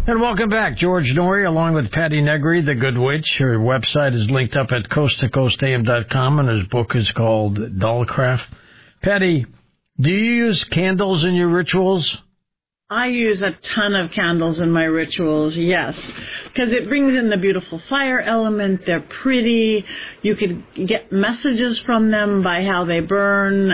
And welcome back. George Noory along with Patty Negri, the Good Witch. Her website is linked up at coasttocoastam.com, and his book is called Dollcraft. Patty, do you use candles in your rituals? I use a ton of candles in my rituals, yes, because it brings in the beautiful fire element. They're pretty. You could get messages from them by how they burn.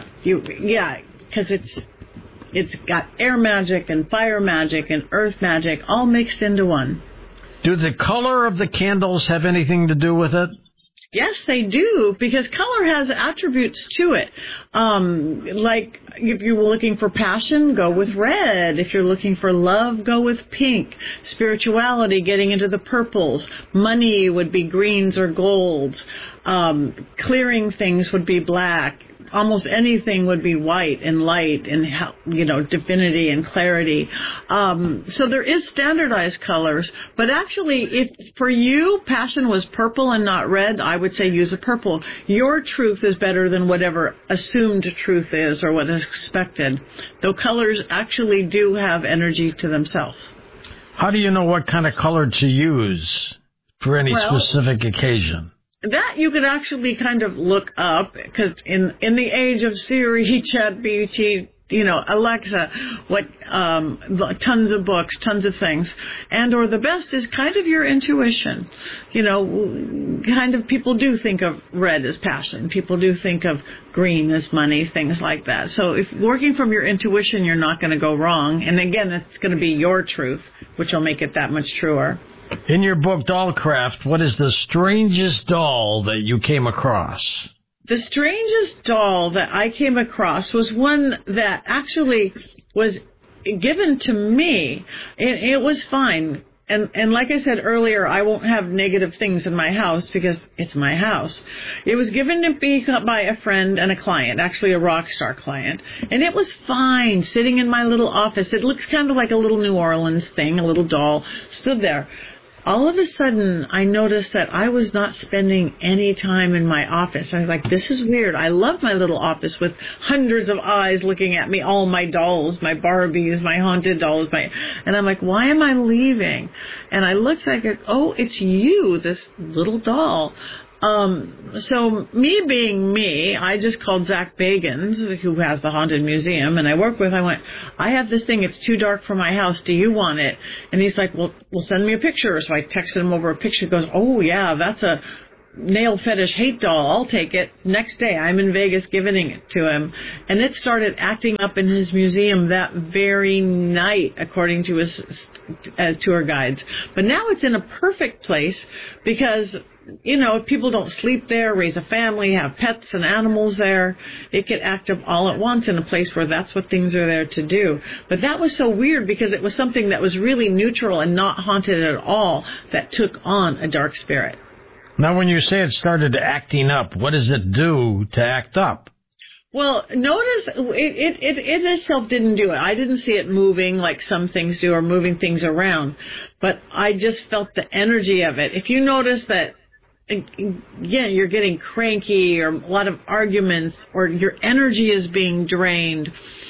Because it's got air magic and fire magic and earth magic all mixed into one. Do the color of the candles have anything to do with it? Yes, they do, because color has attributes to it. Like if you were looking for passion, go with red. If you're looking for love, go with pink. Spirituality, getting into the purples. Money would be greens or golds. Clearing things would be black. Almost anything would be white and light and, divinity and clarity. So there is standardized colors, but actually if for you passion was purple and not red, I would say use a purple. Your truth is better than whatever assumed truth is or what is expected. Though colors actually do have energy to themselves. How do you know what kind of color to use for any specific occasion? That you could actually kind of look up, because in the age of Siri, ChatGPT, Alexa, tons of books, tons of things, or the best is kind of your intuition. Kind of people do think of red as passion. People do think of green as money, things like that. So if working from your intuition, you're not going to go wrong. And again, it's going to be your truth, which will make it that much truer. In your book, Dollcraft, what is the strangest doll that you came across? The strangest doll that I came across was one that actually was given to me. It was fine. And like I said earlier, I won't have negative things in my house because it's my house. It was given to me by a friend and a client, actually a rock star client. And it was fine, sitting in my little office. It looks kind of like a little New Orleans thing, a little doll, stood there. All of a sudden, I noticed that I was not spending any time in my office. I was like, this is weird. I love my little office with hundreds of eyes looking at me, all my dolls, my Barbies, my haunted dolls. And I'm like, why am I leaving? And I looked like, oh, it's you, this little doll. So me being me, I just called Zach Bagans, who has the Haunted Museum, and I work with, I went, I have this thing, it's too dark for my house, do you want it? And he's like, well, send me a picture. So I texted him over a picture. He goes, oh yeah, that's a nail fetish hate doll, I'll take it. Next day, I'm in Vegas giving it to him, and it started acting up in his museum that very night, according to his tour guides. But now it's in a perfect place because if people don't sleep there, raise a family, have pets and animals there, it could act up all at once in a place where that's what things are there to do. But that was so weird because it was something that was really neutral and not haunted at all that took on a dark spirit. Now, when you say it started acting up, what does it do to act up? Well, notice it itself didn't do it. I didn't see it moving like some things do or moving things around. But I just felt the energy of it. If you notice that, again, you're getting cranky or a lot of arguments or your energy is being drained,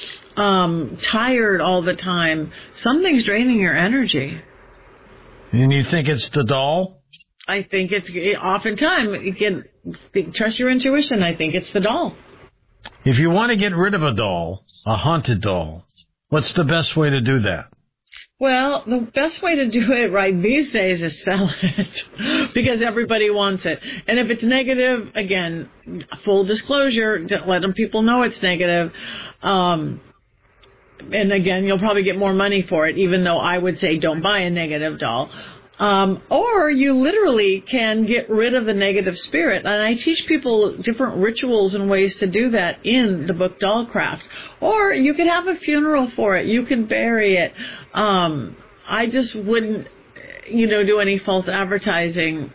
tired all the time, something's draining your energy. And you think it's the doll? I think it's oftentimes, again, trust your intuition. I think it's the doll. If you want to get rid of a doll, a haunted doll, what's the best way to do that? Well, the best way to do it right these days is sell it because everybody wants it. And if it's negative, again, full disclosure, let people know it's negative. And again, you'll probably get more money for it, even though I would say don't buy a negative doll. Or you literally can get rid of the negative spirit. And I teach people different rituals and ways to do that in the book Dollcraft. Or you could have a funeral for it. You could bury it. I just wouldn't, do any false advertising,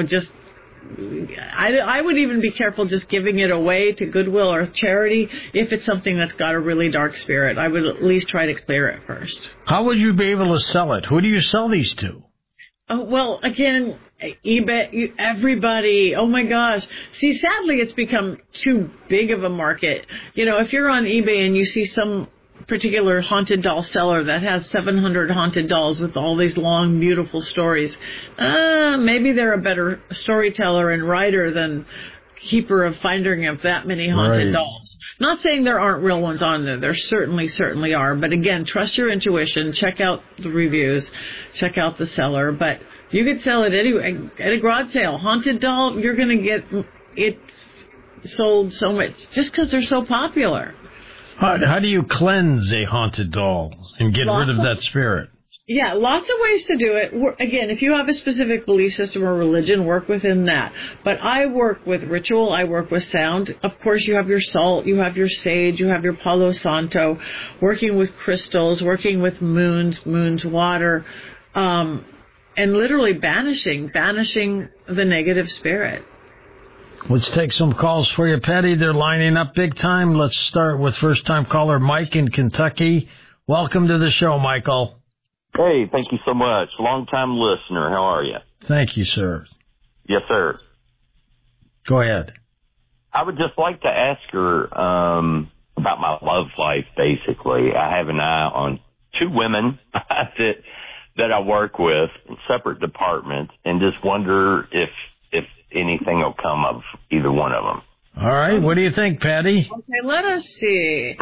I would even be careful just giving it away to Goodwill or charity if it's something that's got a really dark spirit. I would at least try to clear it first. How would you be able to sell it? Who do you sell these to? Well, again, eBay, everybody, oh my gosh. See, sadly, it's become too big of a market. If you're on eBay and you see some particular haunted doll seller that has 700 haunted dolls with all these long, beautiful stories. Maybe they're a better storyteller and writer than keeper of finding of that many haunted dolls. Not saying there aren't real ones on there. There certainly are. But again, trust your intuition. Check out the reviews. Check out the seller. But you could sell it anyway at a garage sale. Haunted doll, you're going to get it sold so much just because they're so popular. How do you cleanse a haunted doll and get rid of that spirit? Yeah, lots of ways to do it. Again, if you have a specific belief system or religion, work within that. But I work with ritual. I work with sound. Of course, you have your salt, you have your sage, you have your Palo Santo, working with crystals, working with moon's water, and literally banishing the negative spirit. Let's take some calls for you, Patty. They're lining up big time. Let's start with first-time caller Mike in Kentucky. Welcome to the show, Michael. Hey, thank you so much. Long-time listener. How are you? Thank you, sir. Yes, sir. Go ahead. I would just like to ask her about my love life, basically. I have an eye on two women that I work with in separate departments and just wonder if anything will come of either one of them. All right. What do you think, Patty? Okay, let us see.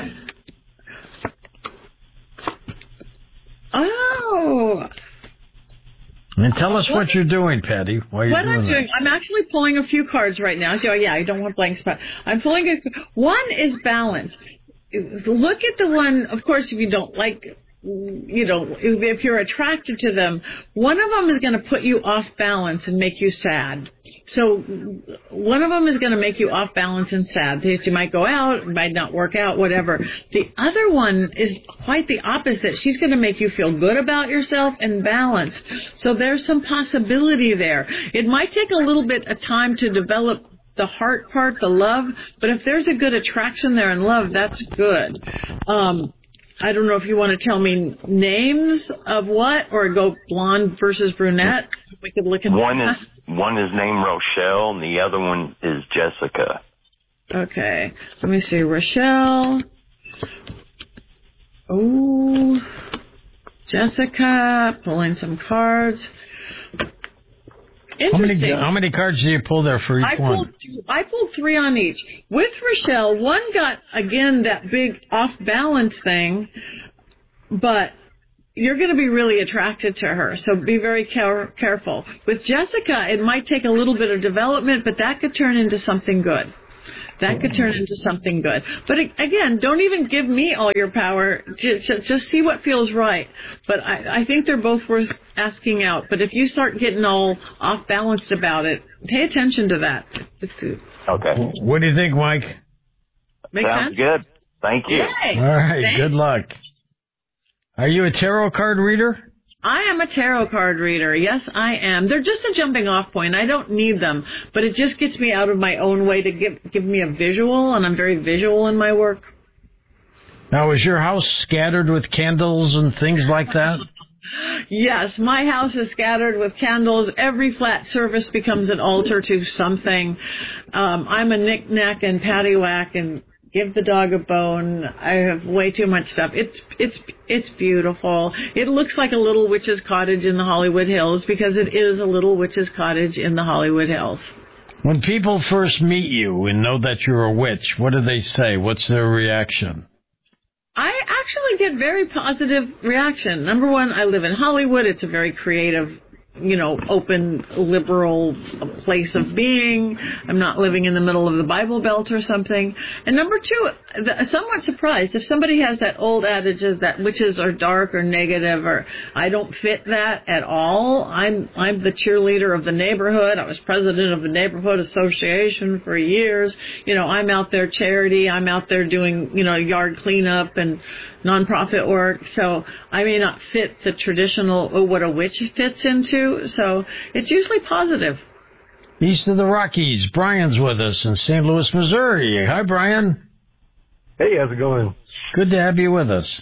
Oh. And tell us what you're doing, Patty. What I'm doing, I'm actually pulling a few cards right now. So, yeah, I don't want blank spot. I'm pulling one is balance. Look at the one, of course, if you don't like, if you're attracted to them, one of them is going to put you off balance and make you sad. So one of them is going to make you off balance and sad. You might go out, it might not work out, whatever. The other one is quite the opposite. She's going to make you feel good about yourself and balanced. So there's some possibility there. It might take a little bit of time to develop the heart part, the love, but if there's a good attraction there and love, that's good. I don't know if you want to tell me names of what, or go blonde versus brunette. We could look at one is named Rochelle, and the other one is Jessica. Okay, let me see. Rochelle. Oh, Jessica. Pulling some cards. Interesting. How many cards do you pull there for each one? I pulled 3 on each. With Rochelle, one got, again, that big off-balance thing, but you're going to be really attracted to her, so be very careful. With Jessica, it might take a little bit of development, but that could turn into something good. But again, don't even give me all your power. Just see what feels right. But I think they're both worth asking out. But if you start getting all off balanced about it, pay attention to that. Okay. What do you think, Mike? Make Sounds sense? Good. Thank you. Yay. All right. Thanks. Good luck. Are you a tarot card reader? I am a tarot card reader. Yes, I am. They're just a jumping off point. I don't need them, but it just gets me out of my own way to give me a visual, and I'm very visual in my work. Now, is your house scattered with candles and things like that? Yes, my house is scattered with candles. Every flat surface becomes an altar to something. I'm a knick-knack and paddywhack and give the dog a bone. I have way too much stuff. It's beautiful. It looks like a little witch's cottage in the Hollywood Hills because it is a little witch's cottage in the Hollywood Hills. When people first meet you and know that you're a witch, what do they say? What's their reaction? I actually get very positive reaction. Number one, I live in Hollywood. It's a very creative, open, liberal place of being. I'm not living in the middle of the Bible Belt or something. And number two, somewhat surprised if somebody has that old adage that witches are dark or negative, or I don't fit that at all. I'm the cheerleader of the neighborhood. I was president of the neighborhood association for years. I'm out there charity. I'm out there doing, yard cleanup and nonprofit work. So I may not fit the traditional what a witch fits into. So it's usually positive. East of the Rockies, Brian's with us in St. Louis, Missouri. Hi, Brian. Hey, how's it going? Good to have you with us.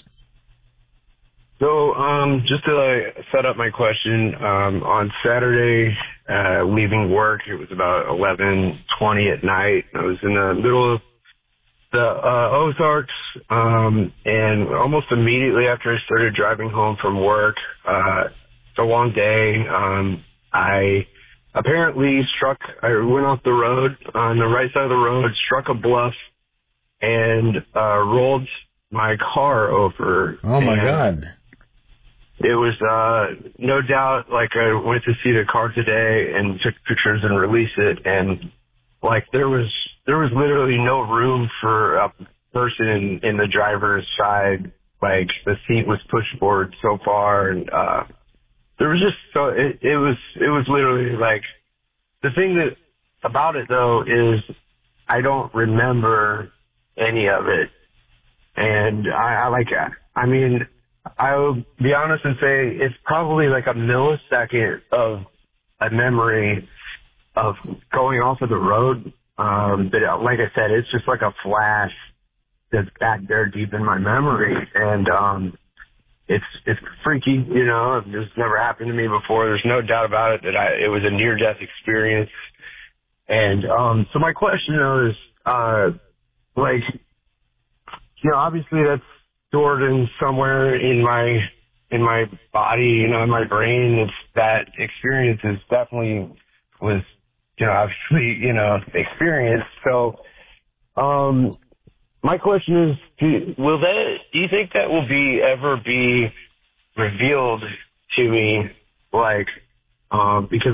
So, just to set up my question, on Saturday, leaving work, it was about 11:20 at night. I was in the middle of Ozarks, and almost immediately after I started driving home from work, it's a long day. I apparently I went off the road on the right side of the road, struck a bluff, and rolled my car over. Oh my God. It was, no doubt, like I went to see the car today and took pictures and released it, and like there was literally no room for a person in the driver's side. Like the seat was pushed forward so far, and there was just it was literally like, the thing that about it though is I don't remember any of it, and I'll be honest and say it's probably like a millisecond of a memory of going off of the road. But like I said, it's just like a flash that's back there deep in my memory. And, it's freaky, you know, it's never happened to me before. There's no doubt about it that it was a near death experience. And, so my question though is, like, you know, obviously that's stored in somewhere in my body, you know, in my brain. That experience is definitely was, you know, obviously, you know, experience. So, my question is, do you think that will ever be revealed to me? Like, because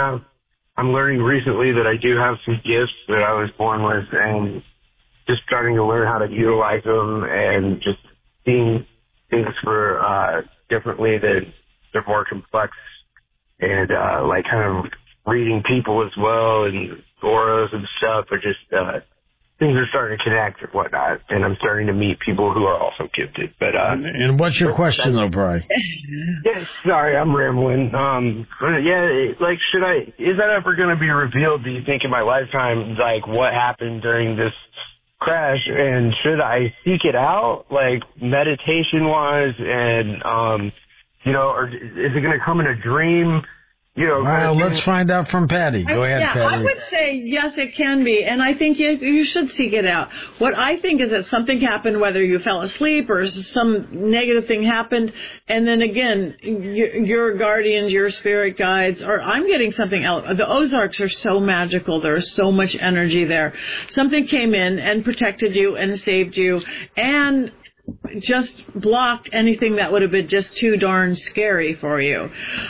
I'm learning recently that I do have some gifts that I was born with, and just starting to learn how to utilize them and just seeing things for, differently, that they're more complex, and, like kind of reading people as well, and auras and stuff are just, things are starting to connect and whatnot, and I'm starting to meet people who are also gifted. But and what's your question, though, Brian? Yeah, sorry, I'm rambling. But yeah, like, is that ever going to be revealed, do you think, in my lifetime, like what happened during this crash, and should I seek it out, like meditation wise, and you know, or is it going to come in a dream? You know, well, let's find out from Patty. Go ahead, Patty. I would say yes, it can be, and I think you should seek it out. What I think is that something happened, whether you fell asleep or some negative thing happened, and then again, your guardians, your spirit guides, or I'm getting something else. The Ozarks are so magical. There's so much energy there. Something came in and protected you and saved you, and just blocked anything that would have been just too darn scary for you.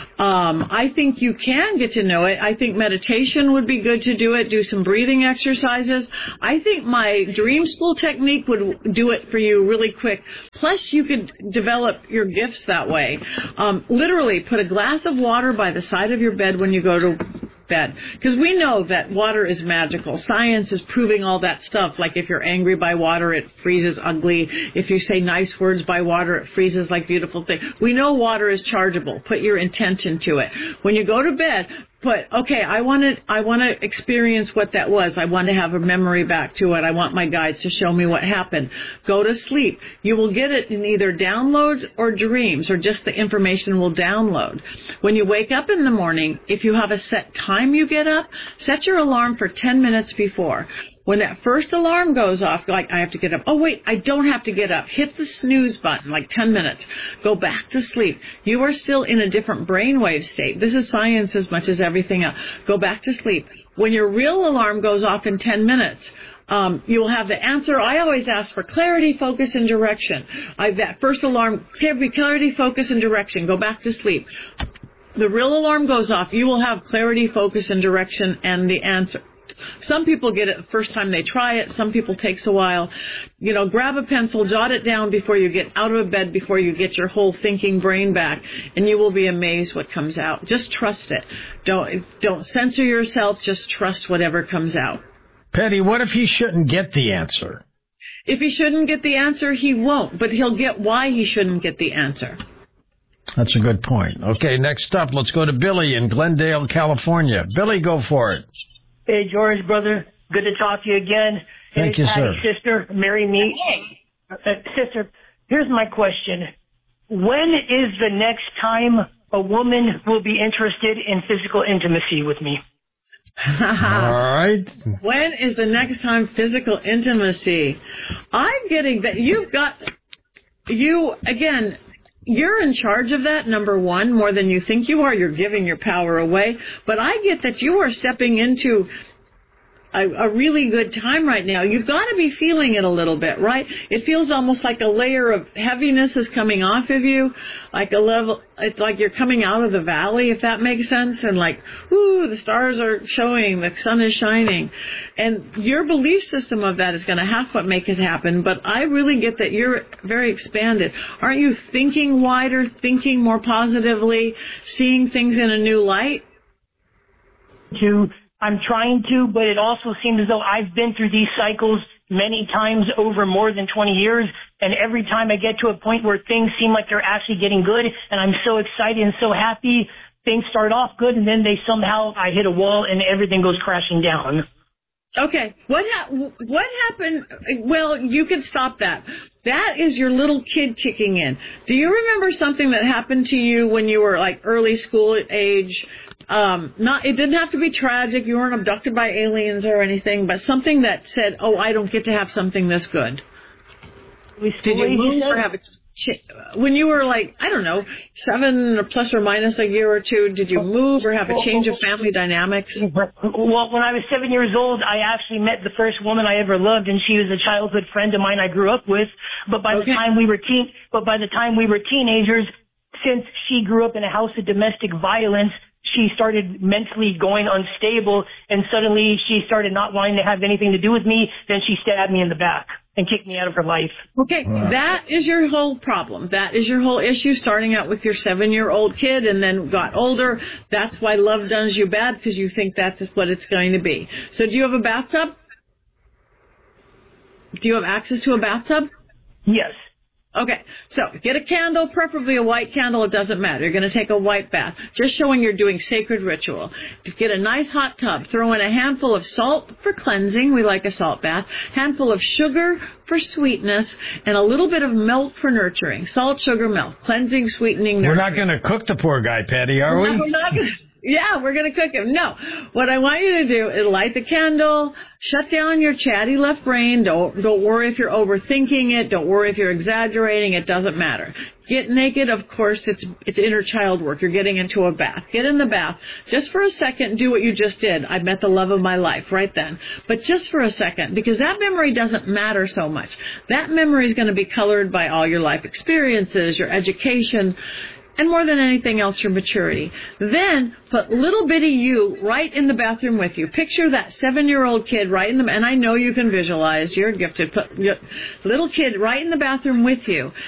I think you can get to know it. I think meditation would be good to do it. Do some breathing exercises. I think my dream school technique would do it for you really quick. Plus, you could develop your gifts that way. Literally, put a glass of water by the side of your bed when you go to bed, because we know that water is magical. Science is proving all that stuff. Like if you're angry by water, it freezes ugly. If you say nice words by water, it freezes like beautiful things. We know water is chargeable. Put your intention to it. When you go to bed, okay, I want to experience what that was. I want to have a memory back to it. I want my guides to show me what happened. Go to sleep. You will get it in either downloads or dreams, or just the information will download. When you wake up in the morning, if you have a set time you get up, set your alarm for 10 minutes before. When that first alarm goes off, like, I have to get up. Oh, wait, I don't have to get up. Hit the snooze button, like 10 minutes. Go back to sleep. You are still in a different brainwave state. This is science as much as everything else. Go back to sleep. When your real alarm goes off in 10 minutes, you will have the answer. I always ask for clarity, focus, and direction. That first alarm, clarity, focus, and direction. Go back to sleep. The real alarm goes off. You will have clarity, focus, and direction, and the answer. Some people get it the first time they try it. Some people takes a while. You know, grab a pencil, jot it down before you get out of bed, before you get your whole thinking brain back, and you will be amazed what comes out. Just trust it. Don't censor yourself. Just trust whatever comes out. Patty, what if he shouldn't get the answer? If he shouldn't get the answer, he won't, but he'll get why he shouldn't get the answer. That's a good point. Okay, next up, let's go to Billy in Glendale, California. Billy, go for it. Hey, George, brother. Good to talk to you again. Thank you, sir. Sister, marry me. Sister, here's my question. When is the next time a woman will be interested in physical intimacy with me? All right. When is the next time physical intimacy? I'm getting that you're in charge of that, number one, more than you think you are. You're giving your power away. But I get that you are stepping into a really good time right now. You've got to be feeling it a little bit, right? It feels almost like a layer of heaviness is coming off of you, like a level, it's like you're coming out of the valley, if that makes sense, and like, ooh, the stars are showing, the sun is shining. And your belief system of that is going to have to make it happen, but I really get that you're very expanded. Aren't you thinking wider, thinking more positively, seeing things in a new light? I'm trying to, but it also seems as though I've been through these cycles many times over more than 20 years, and every time I get to a point where things seem like they're actually getting good, and I'm so excited and so happy, things start off good, and then I hit a wall, and everything goes crashing down. Okay, what happened? Well, you can stop that. That is your little kid kicking in. Do you remember something that happened to you when you were like early school age? It didn't have to be tragic. You weren't abducted by aliens or anything, but something that said, "Oh, I don't get to have something this good." Did you move or have when you were like, I don't know, 7 or plus or minus a year or two? Did you move or have a change of family dynamics? Well, when I was 7 years old, I actually met the first woman I ever loved, and she was a childhood friend of mine I grew up with. But by the time we were teenagers, since she grew up in a house of domestic violence, she started mentally going unstable, and suddenly she started not wanting to have anything to do with me. Then she stabbed me in the back and kicked me out of her life. Okay, that is your whole problem. That is your whole issue, starting out with your 7-year-old kid and then got older. That's why love does you bad, because you think that's what it's going to be. So do you have a bathtub? Do you have access to a bathtub? Yes. Okay, so get a candle, preferably a white candle. It doesn't matter. You're going to take a white bath, just showing you're doing sacred ritual. Get a nice hot tub. Throw in a handful of salt for cleansing. We like a salt bath. Handful of sugar for sweetness, and a little bit of milk for nurturing. Salt, sugar, milk. Cleansing, sweetening, nurturing. We're not going to cook the poor guy, Patty, are we? No, we're not going to. Yeah, we're going to cook him. No. What I want you to do is light the candle, shut down your chatty left brain. Don't worry if you're overthinking it. Don't worry if you're exaggerating. It doesn't matter. Get naked. Of course, it's inner child work. You're getting into a bath. Get in the bath. Just for a second, do what you just did. I met the love of my life right then. But just for a second, because that memory doesn't matter so much. That memory is going to be colored by all your life experiences, your education, and more than anything else, your maturity. Then put little bitty you right in the bathroom with you. Picture that 7-year-old kid right in the, and I know you can visualize, you're gifted, put little kid right in the bathroom with you.